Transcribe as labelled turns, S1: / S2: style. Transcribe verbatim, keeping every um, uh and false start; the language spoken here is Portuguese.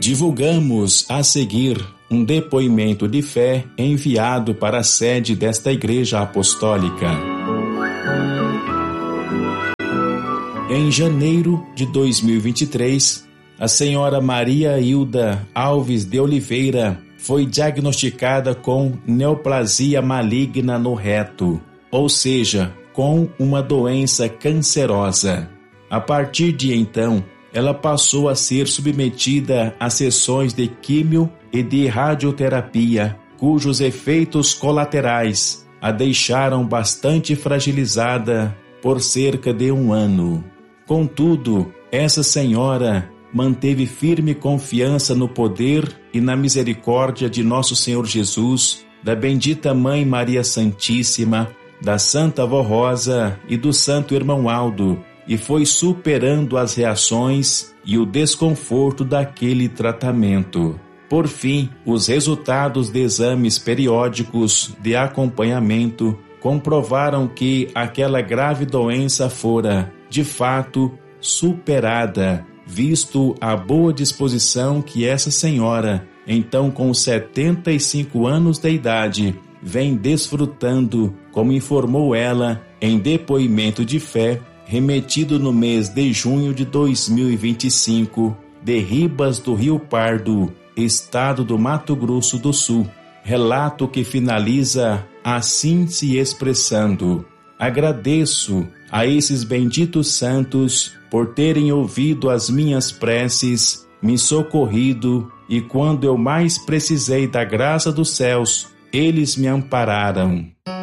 S1: Divulgamos a seguir um depoimento de fé enviado para a sede desta Igreja Apostólica. Em janeiro de dois mil e vinte e três, a senhora Maria Hilda Alves de Oliveira foi diagnosticada com neoplasia maligna no reto, ou seja, com uma doença cancerosa. A partir de então, ela passou a ser submetida a sessões de químio e de radioterapia, cujos efeitos colaterais a deixaram bastante fragilizada por cerca de um ano. Contudo, essa senhora manteve firme confiança no poder e na misericórdia de nosso Senhor Jesus, da bendita Mãe Maria Santíssima, da Santa Avó Rosa e do Santo Irmão Aldo, e foi superando as reações e o desconforto daquele tratamento. Por fim, os resultados de exames periódicos de acompanhamento comprovaram que aquela grave doença fora, de fato, superada, visto a boa disposição que essa senhora, então com setenta e cinco anos de idade, vem desfrutando, como informou ela em depoimento de fé, remetido no mês de junho de dois mil e vinte e cinco, de Ribas do Rio Pardo, estado do Mato Grosso do Sul. Relato que finaliza assim se expressando: agradeço a esses benditos santos por terem ouvido as minhas preces, me socorrido, e quando eu mais precisei da graça dos céus, eles me ampararam.